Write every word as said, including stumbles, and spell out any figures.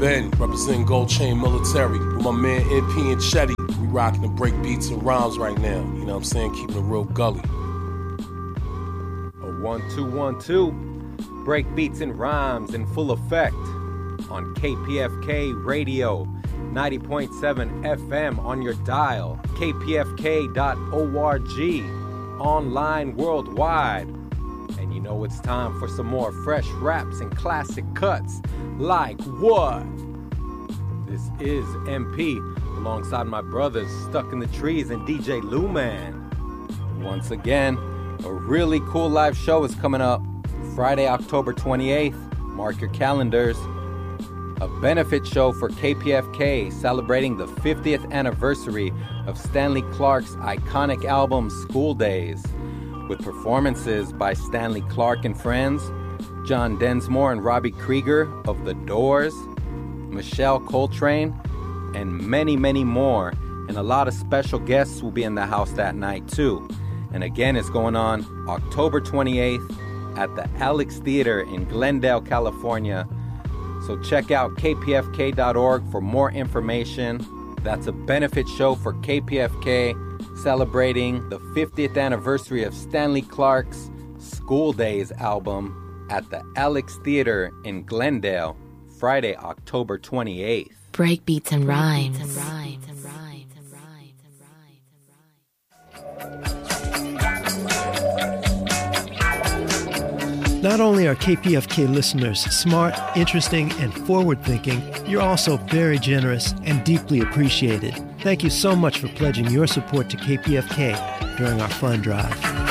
Ben, representing Gold Chain Military. With my man N P and Chetty. We rocking the break beats and rhymes right now. You know what I'm saying? Keeping it real gully. A one, two, one, two. Break beats and rhymes in full effect on K P F K Radio, ninety point seven F M on your dial, K P F K dot org, online worldwide. And you know it's time for some more fresh raps and classic cuts. Like what? This is M P alongside my brothers Stuck in the Trees and D J Lou Man. Once again, a really cool live show is coming up Friday, October twenty-eighth. Mark your calendars. A benefit show for K P F K celebrating the fiftieth anniversary of Stanley Clarke's iconic album School Days, with performances by Stanley Clarke and Friends, John Densmore and Robbie Krieger of The Doors, Michelle Coltrane, and many, many more. And a lot of special guests will be in the house that night too. And again, it's going on October twenty-eighth at the Alex Theater in Glendale, California. So check out K P F K dot org for more information. That's a benefit show for K P F K celebrating the fiftieth anniversary of Stanley Clarke's School Days album at the Alex Theater in Glendale, Friday, October twenty-eighth. Break beats and rhymes. Not only are K P F K listeners smart, interesting, and forward-thinking, you're also very generous and deeply appreciated. Thank you so much for pledging your support to K P F K during our fund drive.